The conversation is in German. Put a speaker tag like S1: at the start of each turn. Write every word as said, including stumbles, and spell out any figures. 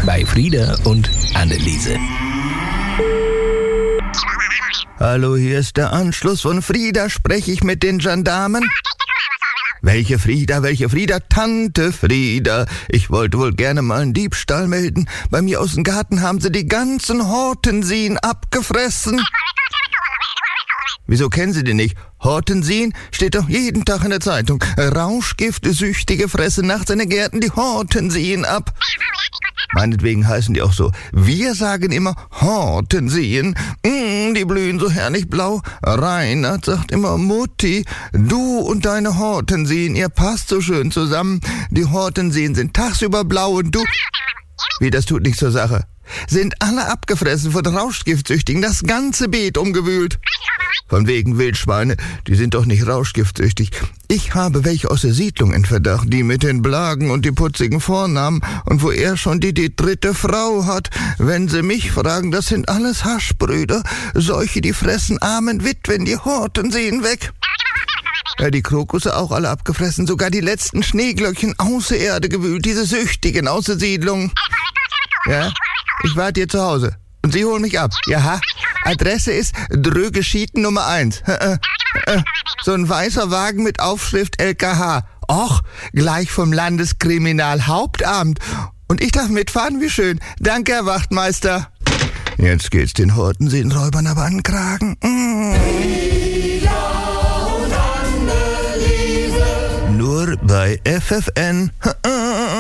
S1: bei Frieda und Anneliese.
S2: Hallo, hier ist der Anschluss von Frieda. Spreche ich mit den Gendarmen? Welche Frieda, welche Frieda? Tante Frieda. Ich wollte wohl gerne mal einen Diebstahl melden. Bei mir aus dem Garten haben sie die ganzen Hortensien abgefressen. Wieso kennen Sie die nicht? Hortensien steht doch jeden Tag in der Zeitung. Rauschgiftsüchtige fressen nachts in den Gärten die Hortensien ab. Meinetwegen heißen die auch so. Wir sagen immer Hortensien. Mm, die blühen so herrlich blau. Reinhard sagt immer, Mutti, du und deine Hortensien, ihr passt so schön zusammen. Die Hortensien sind tagsüber blau und du... Wie, das tut nichts zur Sache. Sind alle abgefressen von Rauschgiftsüchtigen, das ganze Beet umgewühlt. Von wegen Wildschweine, die sind doch nicht rauschgiftsüchtig. Ich habe welche aus der Siedlung in Verdacht, die mit den Blagen und die putzigen Vornamen und wo er schon die, die dritte Frau hat. Wenn sie mich fragen, das sind alles Haschbrüder, solche, die fressen armen Witwen die Hortensien weg. Ja, die Krokusse auch alle abgefressen, sogar die letzten Schneeglöckchen aus der Erde gewühlt, diese Süchtigen aus der Siedlung. Ja, ich warte hier zu Hause und Sie holen mich ab. Jaha, Adresse ist Drögeschieten Nummer eins. So ein weißer Wagen mit Aufschrift L K H. Och, gleich vom Landeskriminalhauptamt. Und ich darf mitfahren, wie schön. Danke, Herr Wachtmeister. Jetzt geht's den Hortensienräubern aber an den Kragen. Mm. Nur bei F F N.